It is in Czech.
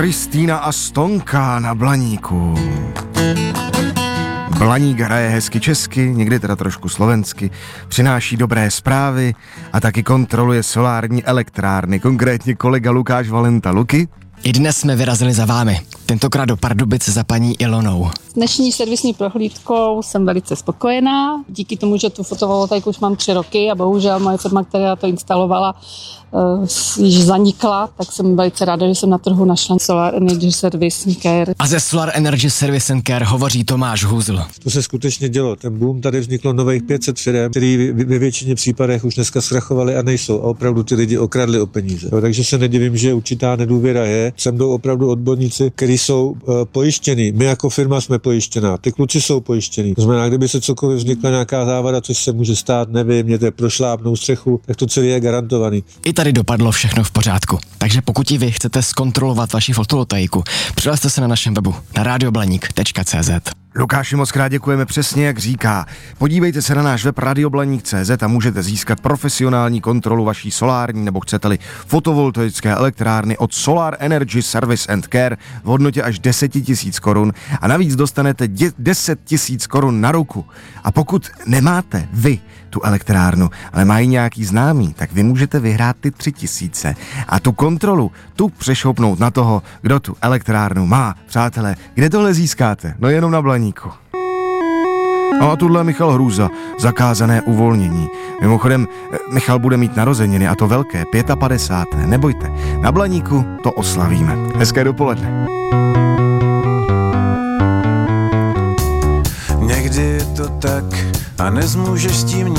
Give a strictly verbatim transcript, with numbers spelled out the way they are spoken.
Kristýna a Stonka na Blaníku. Blaník hraje hezky česky, někdy teda trošku slovensky, přináší dobré zprávy a taky kontroluje solární elektrárny, konkrétně kolega Lukáš Valenta. Luky? I dnes jsme vyrazili za vámi, tentokrát do Pardubic za paní Ilonou. S dnešní servisní prohlídkou jsem velice spokojená. Díky tomu, že tu fotovoltaiku už mám tři roky a bohužel moje firma, která to instalovala, uh, již zanikla, tak jsem velice ráda, že jsem na trhu našla Solar Energy Service and Care. A ze Solar Energy Service and Care hovoří Tomáš Huzl. To se skutečně dělo. Ten boom, tady vzniklo nových pět set firem, který ve většině případech už dneska zkrachovali a nejsou. A opravdu ty lidi okradli o peníze. Jo, takže se nedivím, že určitá nedůvěra je. Sem jdou opravdu odborníci, kteří jsou uh, pojištěni. My jako firma jsme pojištěná. Ty kluci jsou pojištění. To znamená, kdyby se cokoliv vznikla nějaká závada, což se může stát, nevím, mějte prošlápnou střechu, tak to celé je garantovaný. I tady dopadlo všechno v pořádku. Takže pokud i vy chcete zkontrolovat vaši fotovoltaiku, přihlaste se na našem webu na radioblaník tečka cé zet. Lukáši, moc krát děkujeme, přesně jak říká. Podívejte se na náš web radioblaník tečka cé zet a můžete získat profesionální kontrolu vaší solární nebo chcete-li fotovoltaické elektrárny od Solar Energy Service and Care v hodnotě až deset tisíc korun a navíc dostanete deset tisíc korun na ruku. A pokud nemáte vy tu elektrárnu, ale mají nějaký známý, tak vy můžete vyhrát ty tři tisíce a tu kontrolu, tu přešoupnout na toho, kdo tu elektrárnu má. Přátelé, kde tohle získáte? No jenom na Blaníku. A tuhle Michal Hrůza, zakázané uvolnění. Mimochodem, Michal bude mít narozeniny a to velké, padesát pět. Nebojte, na Blaníku to oslavíme. Hezké dopoledne. Někdy je to tak a nezmůžeš s tím